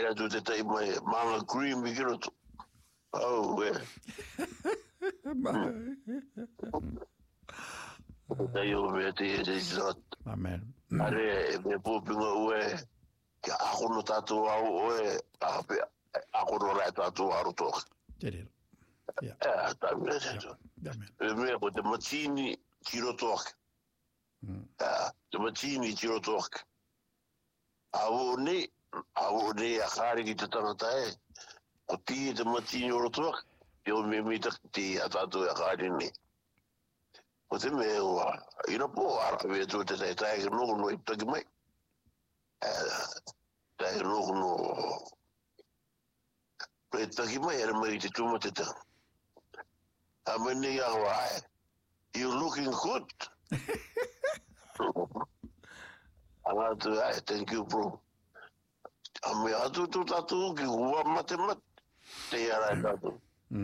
era tu te tai mai manga cream mi kiro tu. Oh, tai o me te zot. Amen. Are me popinga ue ka ako no tatu au oe ako no ra tatu aru to. Te Yeah. Ta me te. Amen. Me ko te matini kiro to. Te matini kiro to. Au ni a kare ki te tangata e. O ti te matini o to. Yo me mi te atatu a kare ni. O te me o ina po ara me tu te tai no i taki mai. Tai no pe taki mai era mai te tuma te ta. Amene ya wa. You looking good. Anga tu ai thank you bro. Ame atu tu tatu ki ua mate te ara tatu.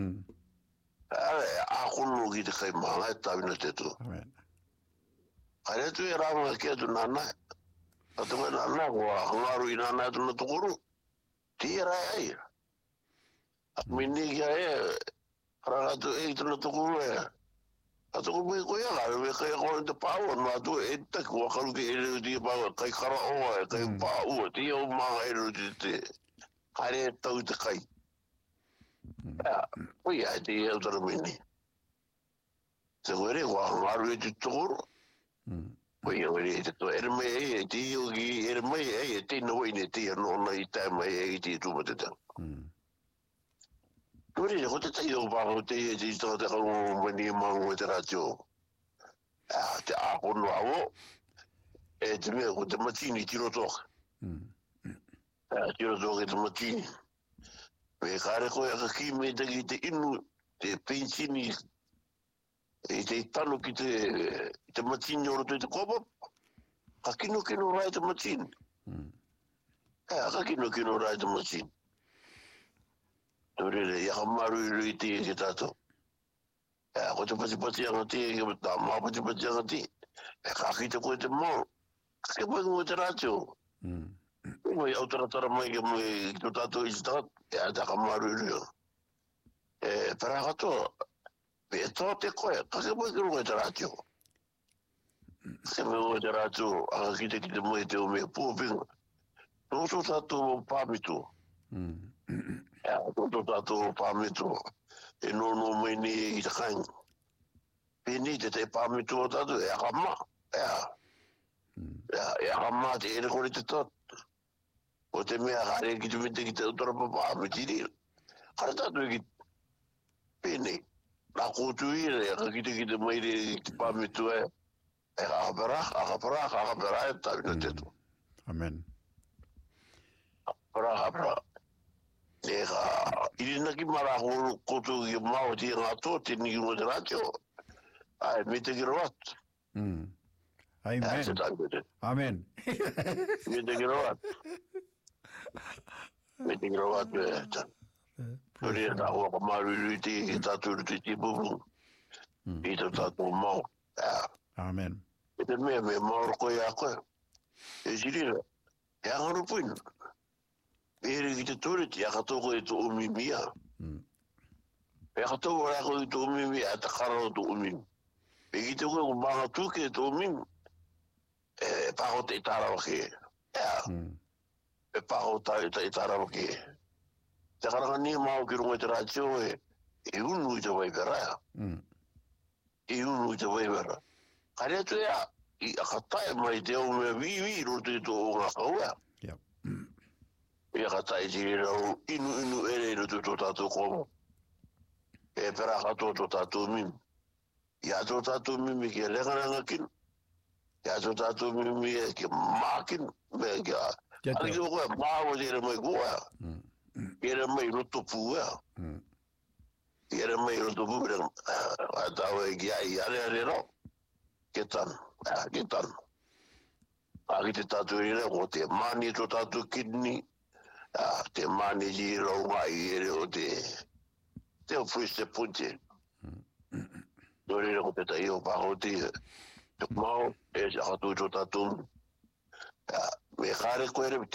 Ako no ki te kai manga e tawina te tu. Amen. Are tu e ranga kia tu nana. Atu me nana kua hangaru i nana tu na tukuru. Ti era ai. Mini kia e ranga tu e tu na tukuru e. Atu ko me koia kare me kai kore te pāua no atu e te kua karu ki ere ti pāua kai kara oa e kai pāua. Ti o manga ere te kare tau te kai. Oi ai te e utara mini. Te were kua hangaru e te tukuru. Oi oi te to ere me e te o ki ere me e te no i ne te no na i tai mai e te tu te ta. Oi ko te tai o ba te e te to te ko mani mango te ratio. Te a ko no avo e te me ko te matini tiro to. Tiro to ke te matini. Me kare ko ya ki me te ki te inu te pensini e te tano ki te matini o te kopa. Ka kino rai te matini. Ka kino rai te matini. Tore ya maru i te ke tato. Ko te pati anga te ke ta ma pati anga te. Ka ki te ko te mo. Ka ko mo te ratio. Mo i autoratara mai ke mo i to tato i sta. Ta ka maru i. Para ka to. Pe to te ko ka ko mo te ratio. Se mo te ratio anga ki te mo te o me popinga. No so tato pamitu. Toto tato pamitu e no mai ni i te kainga. Pini te pamitu o tato e akama. E akama te ere kore te tot. O te mea kare ki te mite ki te utora pamitiri. Kare tato e ki pini. La koutu ire e ki te maire ki te pamitu e. E akapara e tawina tetu. Amen. Akapara. E ka irina ki mara koutu ki mao ti ngā tō te ni ki mo te ratio. Ai me te kiro atu. Amen. Amen. Me te kiro atu. Me te kiro atu e tan. Tori e tā hoa ka maru i te ki tātu te pupu. I te tātu mau. Amen. E te mea me mauro koe a koe. E sirira. E angaru puina. Ere ki te tore ti aka toko e to umimia. E aka toko e ako e to umimia e ta karao to umimia. E ki te koe ko manga tuke e to umimia. E pako te itarawa ke. E pako te itarawa ke. Te karanga ni mao ki runga te ratio e unu i te waipera. E unu i te waipera. Kare atu ea, i aka tae mai te au mea vivi roto i to o ngā kaua. I aka tae tiri rau inu ere roto i to tātou komo. E pera kato to tātou mimi. I ato tātou mimi ki e rengaranga kinu. I ato tātou mimi e ki mākinu. Me ki a... Ani ki o koe māua te ere mai koa. Ere mai roto pū ea. Ere mai roto pū ea. A tau e ki a i are rau. Ke tanu. Ke tanu. A ki te tātou ere o te mani to tātou kidney. Te mani ji rau ngai ere o te... Te o fuiste punte. Dore ko te tai o pako te... Te mau, e se akatu to tātou. Me kare koere